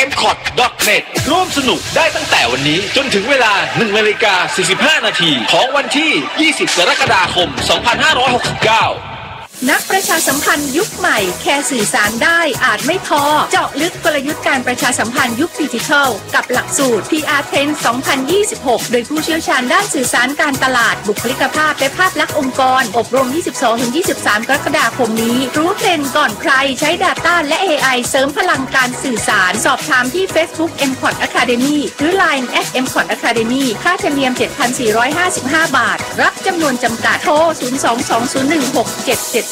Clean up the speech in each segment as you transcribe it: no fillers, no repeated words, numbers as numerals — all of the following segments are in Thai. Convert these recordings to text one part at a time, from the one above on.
mcot.net ร่วมสนุกได้ตั้งแต่วันนี้จนถึงเวลา 1:45 น.ของวันที่ 20 กรกฎาคม 2569 นักประชาสัมพันธ์ยุคใหม่แค่สื่อสารได้อาจไม่พอเจาะลึกกลยุทธ์การประชาสัมพันธ์ยุคดิจิทัลกับหลักสูตร PR Trend 2026 โดยผู้เชี่ยวชาญด้านสื่อสารการตลาดบุคลิกภาพและภาพลักษณ์องค์กรอบรม 22-23 กรกฎาคมนี้รู้เทรนด์ก่อนใครใช้ Data และ AI เสริมพลังการสื่อสารสอบถามที่ Facebook mcot Academy หรือ Line @mcot Academy ค่าธรรมเนียม 7,455 บาทรับจำนวนจำกัดโทร 022-016-770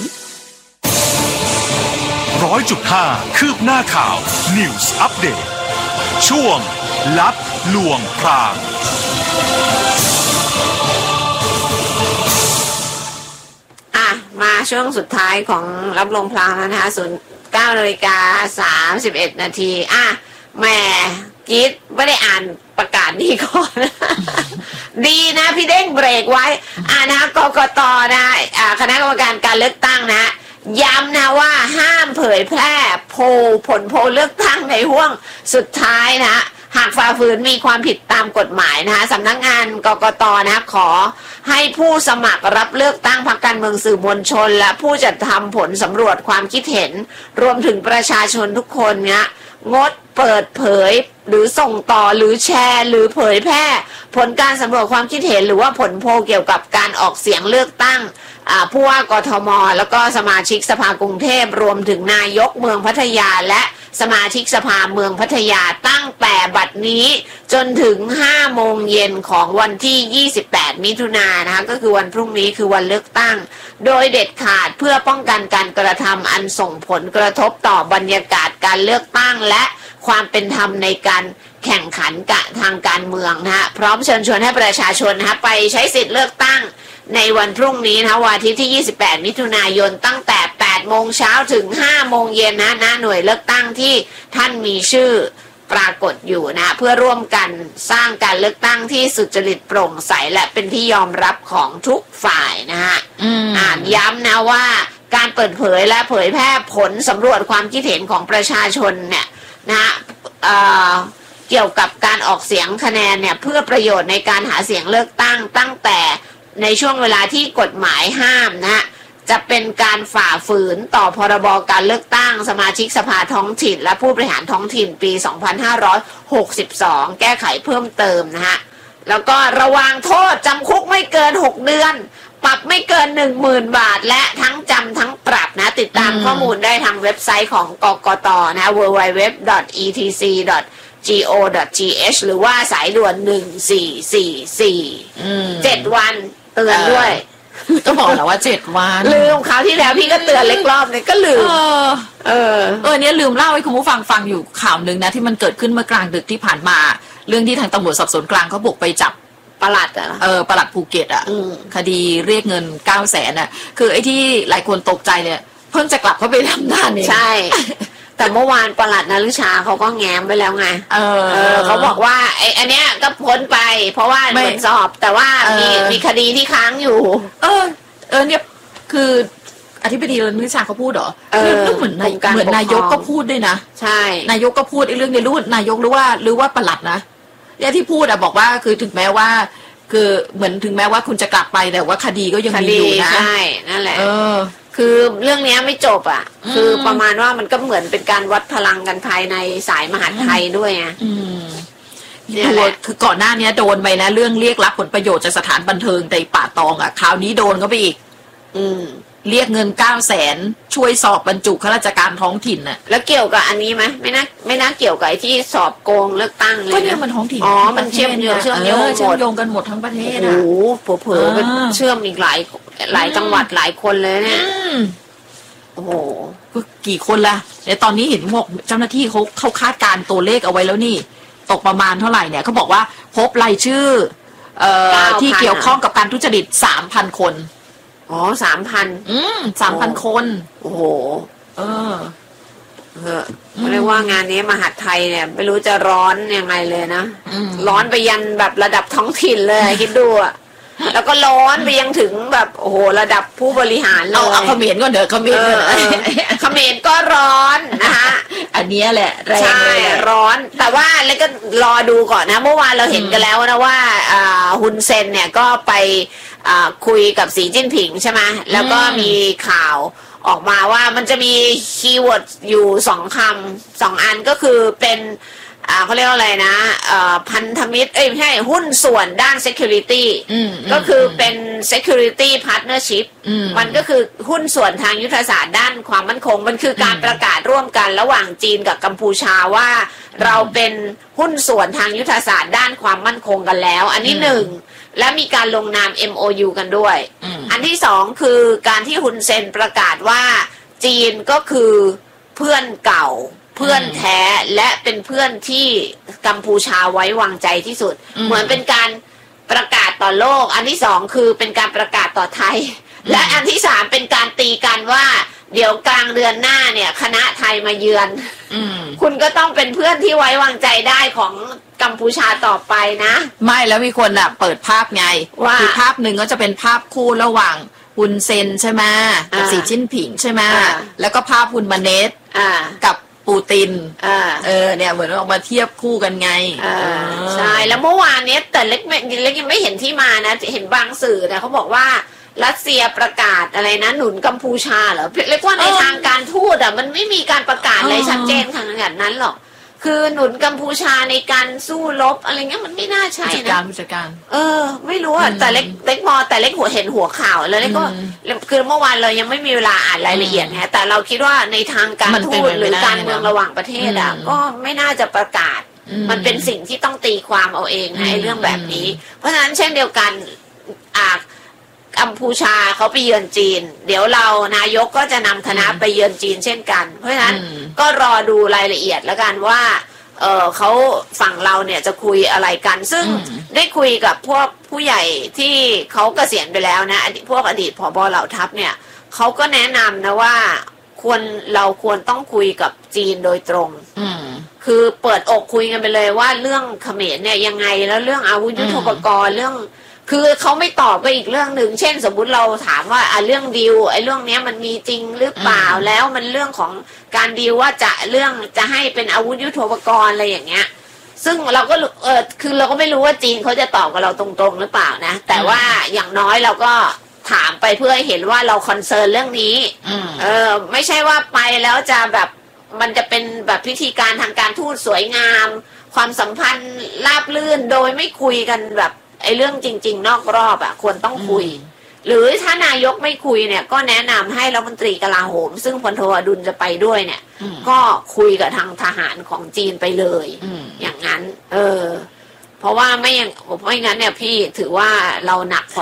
100.5 คืบหน้าข่าว News Update ช่วงลับลวงพรางมาช่วงสุดท้ายของรับลวงพรางแล้วนะคะ 9:31 น.แหมกีดไม่ได้อ่านประกาศนี้ก่อน ดีนะพี่เด้งเบรกไว้นะกกต.นะคณะกรรมการการเลือกตั้งนะย้ำนะว่าห้ามเผยแพร่ผลโพลเลือกตั้งในห่วงสุดท้ายนะหากฝ่าฝืนมีความผิดตามกฎหมายนะคะสำนักงานกกต.นะขอให้ผู้สมัครรับเลือกตั้งพรรคการเมืองสื่อมวลชนและผู้จัดทำผลสำรวจความคิดเห็นรวมถึงประชาชนทุกคนเนี่ยงดเปิดเผยหรือส่งต่อหรือแชร์หรือเผยแพร่ผลการสำรวจความคิดเห็นหรือว่าผลโพลเกี่ยวกับการออกเสียงเลือกตั้งผู้ว่ากทม.แล้วก็สมาชิกสภากรุงเทพรวมถึงนายกเมืองพัทยาและสมาชิกสภาเมืองพัทยาตั้งแต่บัดนี้จนถึง 5 โมงเย็นของวันที่ 28 มิถุนายนนะคะก็คือวันพรุ่งนี้คือวันเลือกตั้งโดยเด็ดขาดเพื่อป้องกันการกระทำอันส่งผลกระทบต่อบรรยากาศการเลือกตั้งและความเป็นธรรมในการแข่งขันทางการเมืองนะฮะพร้อมเชิญชวนให้ประชาชนนะฮะไปใช้สิทธิ์เลือกตั้งในวันพรุ่งนี้นะวันอาทิตย์ที่ 28 มิถุนายนตั้งแต่ 8 โมงเช้าถึง 5 โมงเย็นนะณหน่วยเลือกตั้งที่ท่านมีชื่อปรากฏอยู่นะเพื่อร่วมกันสร้างการเลือกตั้งที่สุจริตโปร่งใสและเป็นที่ยอมรับของทุกฝ่ายนะฮะย้ำนะว่าการเปิดเผยและเผยแพร่ผลสำรวจความคิดเห็นของประชาชนเนี่ยนะเกี่ยวกับการออกเสียงคะแนนเนี่ยเพื่อประโยชน์ในการหาเสียงเลือกตั้งตั้งแต่ในช่วงเวลาที่กฎหมายห้ามนะจะเป็นการฝ่าฝืนต่อพรบการเลือกตั้งสมาชิกสภาท้องถิ่นและผู้บริหารท้องถิ่นปี 2562 แก้ไขเพิ่มเติมนะฮะแล้วก็ระวางโทษจำคุกไม่เกิน6 เดือนปรับไม่เกิน 10,000 บาทและทั้งจำทั้งปรับนะติดตามข้อมูลได้ทางเว็บไซต์ของกกต.นะ www.etc.go.th หรือว่าสายด่วน1444 7 วันเตือนด้วยก็บอกแล้วว่า7 วันลืมคราวที่แล้วพี่ก็เตือนเล็กรอบนึงก็ลืมเนี่ยลืมเล่าให้คุณผู้ฟังอยู่ข่าวนึงนะที่มันเกิดขึ้นเมื่อกลางดึกที่ผ่านมาเรื่องที่ทางตำรวจสอบสวนกลางเขาบุกไปจับปลัดปลัดภูเก็ตคดีเรียกเงิน 900,000 คือไอ้ที่หลายคนตกใจเนี่ยเพิ่งจะกลับเข้าไปทำงานเองใช่แต่เมื่อวานปลัดนฤชาเขาก็แง้มไปแล้วไงเขาบอกว่าอันเนี้ยก็พ้นไปเพราะว่าเหมือนสอบแต่ว่ามีคดีที่ค้างอยู่เนี่ยคืออธิบดีนฤชาเขาพูดเหรอเหมือนนายกก็พูดด้วยนะใช่นายกก็พูดไอ้เรื่องในรุ่นนายกหรือว่าปลัดนะเนี่ยที่พูดบอกว่าคือถึงแม้ว่าคือเหมือนถึงแม้ว่าคุณจะกลับไปแต่ว่าคดีก็ยังมีอยู่นะใช่นั่นแหละคือเรื่องนี้ไม่จบคือประมาณว่ามันก็เหมือนเป็นการวัดพลังกันภายในสายมหาดไทยด้วยไงคือก่อนหน้านี้โดนไปนะเรื่องเรียกรับผลประโยชน์จากสถานบันเทิงในป่าตองคราวนี้โดนเขาไปอีกเรียกเงิน 900,000 ช่วยสอบบรรจุข้าราชการท้องถิ่นน่ะแล้วเกี่ยวกับอันนี้ไหมไม่น่าเกี่ยวกับไอ้ที่สอบโกงเลือกตั้งเลยก็เนี่ยมันท้องถิ่นมันเชื่อมโยงกันหมดทั้งประเทศโอ้โหเผลอๆมันเชื่อมอีกหลายจังหวัดหลายคนเลยเนี่ยโอ้โหกี่คนล่ะในตอนนี้เห็นพวกเจ้าหน้าที่เขาคาดการตัวเลขเอาไว้แล้วนี่ตกประมาณเท่าไหร่เนี่ยเขาบอกว่าพบรายชื่อที่เกี่ยวข้องกับการทุจริต 3,000 คน 3,000 3,000 คนโอ้โหเรียกว่างานนี้มหาดไทยเนี่ยไม่รู้จะร้อนยังไงเลยนะร้อนไปยันแบบระดับท้องถิ่นเลยคิดดูแล้วก็ร้อนไปยังถึงแบบโอ้โหระดับผู้บริหารเลยเอาเขมรก่อนเถอะเขมรเขมรก็ร้อนนะคะอันนี้แหละแรงใช่เลยร้อนแต่ว่าแล้วก็รอดูก่อนนะเมื่อวานเราเห็นกันแล้วนะว่าฮุนเซนเนี่ยก็ไปคุยกับสีจิ้นผิงใช่ไหมแล้วก็มีข่าวออกมาว่ามันจะมีคีย์เวิร์ดอยู่2 อันก็คือเป็นเขาเรียกว่าอะไรนะพันธมิตรไม่ใช่หุ้นส่วนด้าน security ก็คือเป็น security partnership มันก็คือหุ้นส่วนทางยุทธศาสตร์ด้านความมั่นคงมันคือการประกาศร่วมกันระหว่างจีนกับกัมพูชาว่าเราเป็นหุ้นส่วนทางยุทธศาสตร์ด้านความมั่นคงกันแล้วอันนี้1และมีการลงนาม MOU กันด้วยอันที่2คือการที่ฮุนเซนประกาศว่าจีนก็คือเพื่อนเก่าเพื่อนแท้และเป็นเพื่อนที่กัมพูชาไว้วางใจที่สุดเหมือนเป็นการประกาศต่อโลกอันที่2คือเป็นการประกาศต่อไทยและอันที่3เป็นการตีกันว่าเดี๋ยวกลางเดือนหน้าเนี่ยคณะไทยมาเยือนคุณก็ต้องเป็นเพื่อนที่ไว้วางใจได้ของกัมพูชาต่อไปนะไม่แล้วมีคนเปิดภาพไงคือภาพหนึ่งก็จะเป็นภาพคู่ระหว่างฮุนเซนใช่ไหมกับสีจิ้นผิงใช่ไหมแล้วก็ภาพฮุนมาเนตกับปูตินเนี่ยเหมือนออกมาเทียบคู่กันไงใช่แล้วเมื่อวานนี้แต่เล็กยังไม่เห็นที่มานะเห็นบางสื่อนะเขาบอกว่ารัสเซียประกาศอะไรนะหนุนกัมพูชาเหรอเรียกว่าในทางการทูตมันไม่มีการประกาศอะไรชัดเจนขนาดนั้นหรอกคือหนุนกัมพูชาในการสู้รบอะไรเงี้ยมันไม่น่าใช่นะผู้จัดการไม่รู้อ่ะแต่เล็กมอแต่เล็กหัวเห็นหัวข่าวแล้วเล็กก็คือเมื่อวานเรายังไม่มีเวลาอ่านรายละเอียดไงแต่เราคิดว่าในทางการทูตหรือการเมืองระหว่างประเทศก็ไม่น่าจะประกาศมันเป็นสิ่งที่ต้องตีความเอาเองนะไอ้เรื่องแบบนี้เพราะฉะนั้นเช่นเดียวกันกัมพูชาเขาไปเยือนจีนเดี๋ยวเรานายกก็จะนำคณะไปเยือนจีนเช่นกันเพราะฉะนั้นก็รอดูรายละเอียดแล้วกันว่าเขาฝั่งเราเนี่ยจะคุยอะไรกันซึ่งได้คุยกับพวกผู้ใหญ่ที่เขาเกษียณไปแล้วนะพวกอดีตผบ.เหล่าทัพเนี่ยเขาก็แนะนำนะว่าเราควรต้องคุยกับจีนโดยตรงคือเปิดอกคุยกันไปเลยว่าเรื่องเขมรเนี่ยยังไงแล้วเรื่องอาวุธยุทโธปกรณ์เรื่องคือเขาไม่ตอบก็อีกเรื่องหนึ่งเช่นสมมุติเราถามว่าเรื่องดีลเรื่องนี้มันมีจริงหรือเปล่าแล้วมันเรื่องของการดีลว่าจะให้เป็นอาวุธยุทโธปกรณ์อะไรอย่างเงี้ยซึ่งเราก็คือเราก็ไม่รู้ว่าจีนเขาจะตอบกับเราตรงๆหรือเปล่านะแต่ว่าอย่างน้อยเราก็ถามไปเพื่อให้เห็นว่าเราคอนเซิร์นเรื่องนี้ไม่ใช่ว่าไปแล้วจะแบบมันจะเป็นแบบพิธีการทางการทูตสวยงามความสัมพันธ์ราบรื่นโดยไม่คุยกันแบบเรื่องจริงๆนอกรอบควรต้องคุยหรือถ้านายกไม่คุยเนี่ยก็แนะนำให้รัฐมนตรีกลาโหมซึ่งพลโทอดุลจะไปด้วยเนี่ยก็คุยกับทางทหารของจีนไปเลยอย่างนั้นเพราะว่าไม่งั้นเนี่ยพี่ถือว่าเราหนักพอ